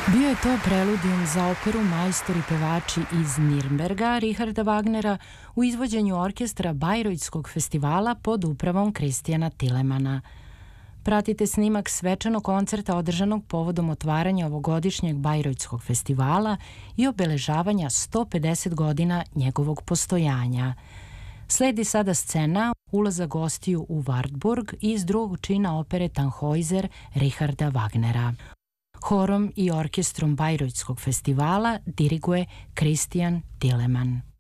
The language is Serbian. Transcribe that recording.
Bio je to preludijum za operu Majstori pevači iz Nirnberga Richarda Wagnera u izvođenju orkestra Bajrojtskog festivala pod upravom Kristijana Tilemana. Pratite snimak svečanog koncerta održanog povodom otvaranja ovogodišnjeg Bajrojtskog festivala i obeležavanja 150 godina njegovog postojanja. Sledi sada scena ulaza gostiju u Wartburg iz drugog čina opere Tannhäuser Richarda Wagnera. Horom i orkestrom Bajrojtskog festivala diriguje Kristijan Tileman.